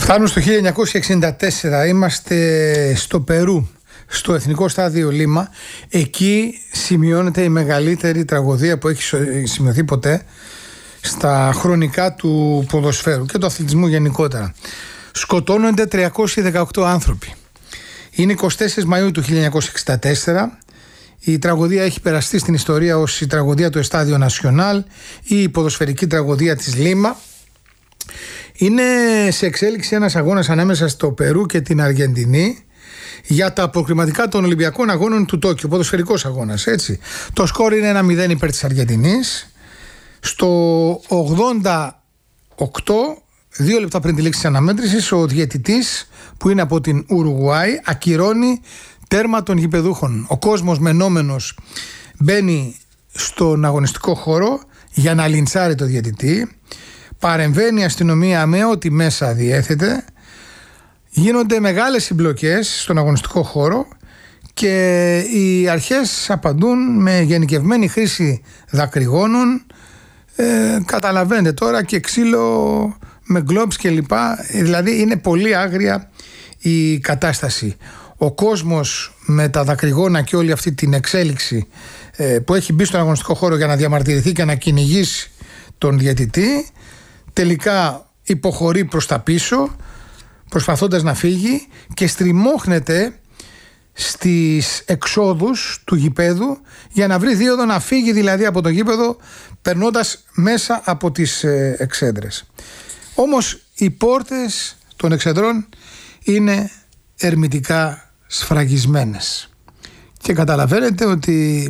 Φτάνουμε στο 1964, είμαστε στο Περού, στο Εθνικό Στάδιο Λίμα. Εκεί σημειώνεται η μεγαλύτερη τραγωδία που έχει σημειωθεί ποτέ στα χρονικά του ποδοσφαίρου και του αθλητισμού γενικότερα. Σκοτώνονται 318 άνθρωποι. Είναι 24 Μαΐου του 1964. Η τραγωδία έχει περαστεί στην ιστορία ως η τραγωδία του Εστάδιο Νασιονάλ ή η ποδοσφαιρική τραγωδία της Λίμα. Είναι σε εξέλιξη ένας αγώνας ανάμεσα στο Περού και την Αργεντινή για τα προκριματικά των Ολυμπιακών Αγώνων του Τόκιο, ποδοσφαιρικός αγώνας, έτσι. Το σκορ είναι 1-0 υπέρ της Αργεντινής. Στο 88, 2 λεπτά πριν τη λήξη της αναμέτρησης, ο διαιτητής που είναι από την Ουρουγουάη ακυρώνει τέρμα των γηπεδούχων. Ο κόσμος μενόμενος μπαίνει στον αγωνιστικό χώρο για να λιντσάρει το διαιτητή. Παρεμβαίνει η αστυνομία με ό,τι μέσα διέθετε. Γίνονται μεγάλες συμπλοκές στον αγωνιστικό χώρο και οι αρχές απαντούν με γενικευμένη χρήση δακρυγόνων. Καταλαβαίνετε τώρα, και ξύλο με γκλόμπς και λοιπά. Δηλαδή είναι πολύ άγρια η κατάσταση. Ο κόσμος με τα δακρυγόνα και όλη αυτή την εξέλιξη που έχει μπει στον αγωνιστικό χώρο για να διαμαρτυρηθεί και να κυνηγήσει τον διαιτητή, τελικά υποχωρεί προς τα πίσω προσπαθώντας να φύγει και στριμώχνεται στις εξόδους του γηπέδου για να βρει δίωδο να φύγει δηλαδή από το γήπεδο, περνώντας μέσα από τις εξέδρες. Όμως οι πόρτες των εξεδρών είναι ερμητικά σφραγισμένες και καταλαβαίνετε ότι